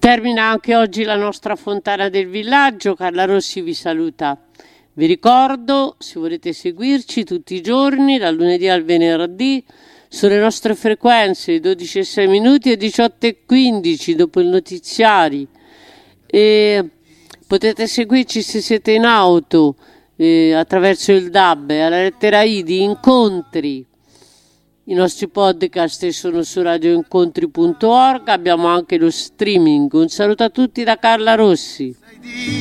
Termina anche oggi la nostra fontana del villaggio. Carla Rossi vi saluta. Vi ricordo, se volete seguirci tutti i giorni, dal lunedì al venerdì, sulle nostre frequenze 12:06 e 18:15 dopo il notiziari. E potete seguirci se siete in auto attraverso il DAB alla lettera I di Incontri. I nostri podcast sono su radioincontri.org, abbiamo anche lo streaming. Un saluto a tutti da Carla Rossi.